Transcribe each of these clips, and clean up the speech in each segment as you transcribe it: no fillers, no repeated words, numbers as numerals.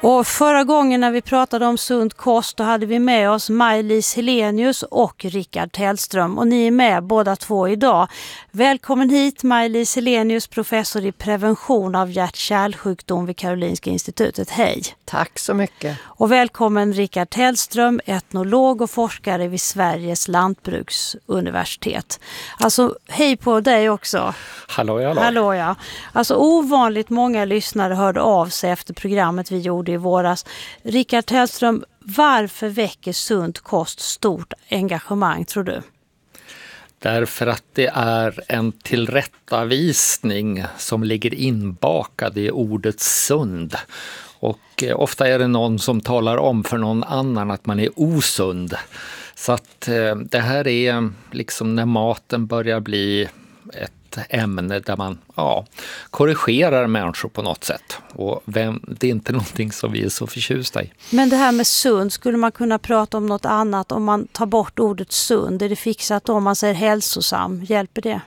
Och förra gången när vi pratade om sund kost då hade vi med oss Maj-Lis Helenius och Rickard Tellström. Och ni är med båda två idag. Välkommen hit Maj-Lis Helenius, professor i prevention av hjärt-kärlsjukdom vid Karolinska institutet. Hej! Tack så mycket. Och välkommen Rickard Tellström, etnolog och forskare vid Sveriges lantbruksuniversitet. Alltså hej på dig också. Hallå. Hallå ja. Alltså ovanligt många lyssnare hörde av sig efter programmet vi gjorde i våras. Rickard Tellström, varför väcker sund kost stort engagemang tror du? Därför att det är en tillrättavisning som ligger inbakad i ordet sund. Och ofta är det någon som talar om för någon annan att man är osund. Så att det här är liksom när maten börjar bli ett ämne där man korrigerar människor på något sätt. Och det är inte någonting som vi är så förtjusta i. Men det här med sund, skulle man kunna prata om något annat om man tar bort ordet sund? Är det fixat om man säger hälsosam? Hjälper det?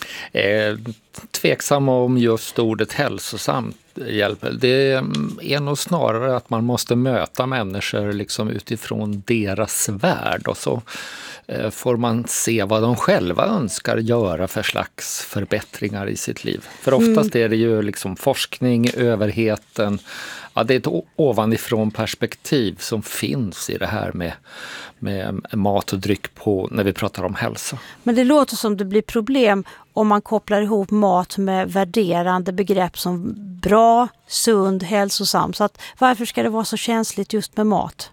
Tveksam om just ordet hälsosam hjälper. Det är nog snarare att man måste möta människor liksom utifrån deras värld och så får man se vad de själva önskar göra för slags förbättringar i sitt liv. För oftast är det ju liksom forskning, överheten, det är ett ovanifrån perspektiv som finns i det här med mat och dryck på när vi pratar om hälsa. Men det låter som det blir problem om man kopplar ihop mat med värderande begrepp som bra, sund, hälsosam. Så att, varför ska det vara så känsligt just med mat?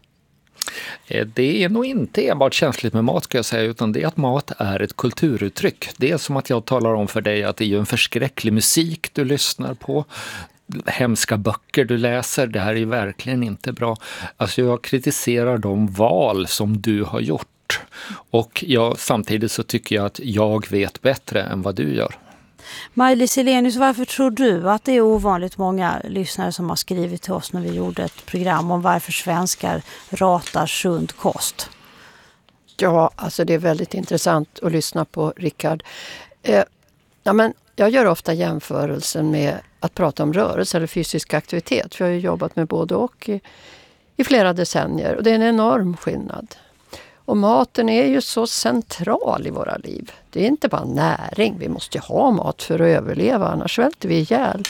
Det är nog inte enbart känsligt med mat ska jag säga, utan det är att mat är ett kulturuttryck. Det är som att jag talar om för dig att det är en förskräcklig musik du lyssnar på. Hemska böcker du läser, det här är verkligen inte bra. Alltså jag kritiserar de val som du har gjort. Och samtidigt så tycker jag att jag vet bättre än vad du gör. Maj-Lis Helenius, varför tror du att det är ovanligt många lyssnare som har skrivit till oss när vi gjorde ett program om varför svenskar ratar sund kost? Ja, alltså det är väldigt intressant att lyssna på Rickard. Jag gör ofta jämförelsen med att prata om rörelse eller fysisk aktivitet. För jag har ju jobbat med både och i flera decennier. Och det är en enorm skillnad. Och maten är ju så central i våra liv. Det är inte bara näring. Vi måste ju ha mat för att överleva, annars svälter vi ihjäl.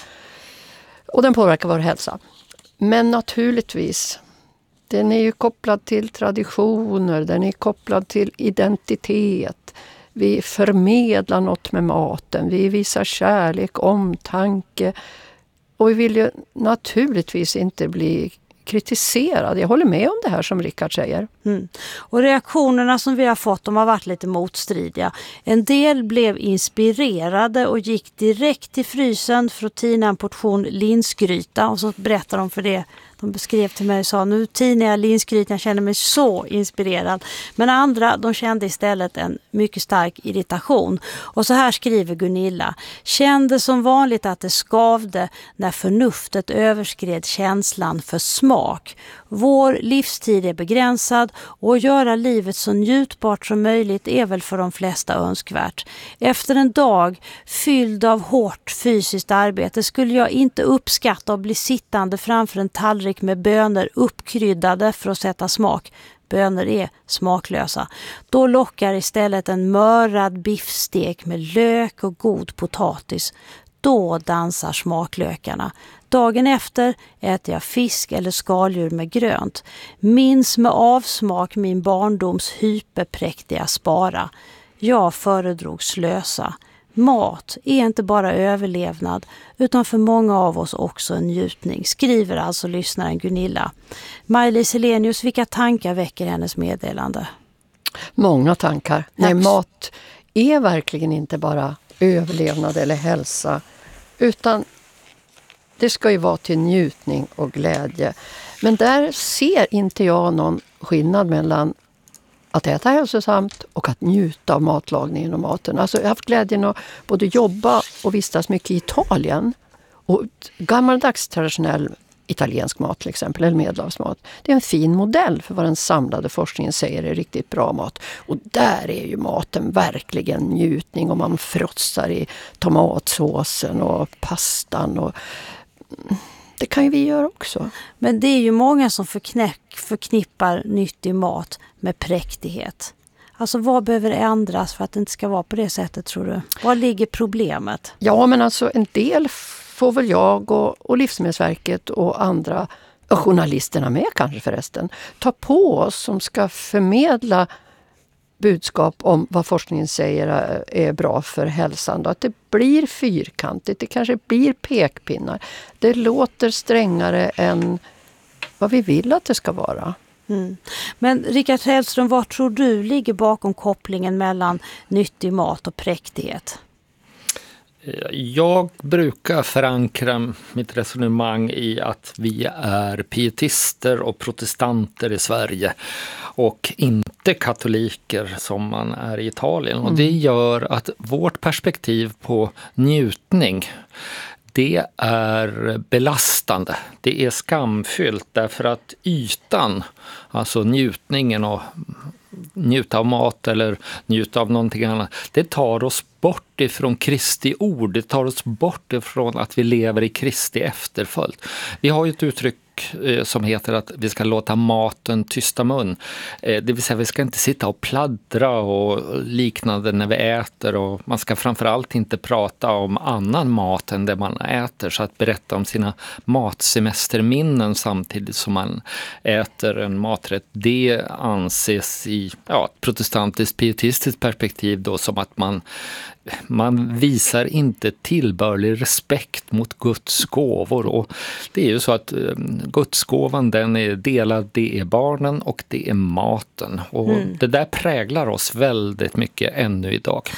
Och den påverkar vår hälsa. Men naturligtvis, den är ju kopplad till traditioner. Den är kopplad till identitet. Vi förmedlar något med maten. Vi visar kärlek, omtanke. Och vi vill ju naturligtvis inte bli kritiserad. Jag håller med om det här som Rickard säger. Och reaktionerna som vi har fått, de har varit lite motstridiga. En del blev inspirerade och gick direkt till frysen för att tina en portion linsgryta. Och så berättar de för det. De beskrev till mig och sa, nu tinar jag linsgrytan, jag känner mig så inspirerad. Men andra, de kände istället en mycket stark irritation. Och så här skriver Gunilla. Kände som vanligt att det skavde när förnuftet överskred känslan för smak. Vår livstid är begränsad och att göra livet så njutbart som möjligt är väl för de flesta önskvärt. Efter en dag fylld av hårt fysiskt arbete skulle jag inte uppskatta att bli sittande framför en tallrik med bönor uppkryddade för att sätta smak. Bönor är smaklösa. Då lockar istället en mörad biffstek med lök och god potatis. Då dansar smaklökarna. Dagen efter äter jag fisk eller skaldjur med grönt. Minns med avsmak min barndoms hyperpräktiga spara. Jag föredrog slösa. Mat är inte bara överlevnad utan för många av oss också en njutning, skriver alltså lyssnaren Gunilla. Maj-Lis Helenius, vilka tankar väcker hennes meddelande? Många tankar. Nej, mat är verkligen inte bara överlevnad eller hälsa, utan det ska ju vara till njutning och glädje. Men där ser inte jag någon skillnad mellan att äta hälsosamt och att njuta av matlagningen och maten. Alltså jag har haft glädjen att både jobba och vistas mycket i Italien. Och gammaldags traditionell italiensk mat till exempel, eller medelhavsmat. Det är en fin modell för vad den samlade forskningen säger är riktigt bra mat. Och där är ju maten verkligen njutning och man frossar i tomatsåsen och pastan. Och Det kan ju vi göra också. Men det är ju många som förknippar nyttig mat med präktighet. Alltså vad behöver ändras för att det inte ska vara på det sättet, tror du? Var ligger problemet? Ja, men alltså en del får väl jag och Livsmedelsverket och andra, och journalisterna med kanske förresten, ta på oss som ska förmedla budskap om vad forskningen säger är bra för hälsan. Då. Att det blir fyrkantigt, det kanske blir pekpinnar. Det låter strängare än vad vi vill att det ska vara. Mm. Men Rickard Hellström, vad tror du ligger bakom kopplingen mellan nyttig mat och präktighet? Jag brukar förankra mitt resonemang i att vi är pietister och protestanter i Sverige och inte katoliker som man är i Italien. Och det gör att vårt perspektiv på njutning, det är belastande. Det är skamfyllt därför att ytan, alltså njutningen och njuta av mat eller njuta av någonting annat, det tar oss bort ifrån Kristi ord. Det tar oss bort ifrån att vi lever i Kristi efterföljd. Vi har ju ett uttryck som heter att vi ska låta maten tysta mun. Det vill säga vi ska inte sitta och pladdra och liknande när vi äter, och man ska framförallt inte prata om annan mat än det man äter, så att berätta om sina matsemesterminnen samtidigt som man äter en maträtt, det anses i protestantiskt pietistiskt perspektiv då som att man visar inte tillbörlig respekt mot Guds gåvor. Och det är ju så att Guds gåvan, den är delad, det är barnen och det är maten. Och det där präglar oss väldigt mycket ännu idag.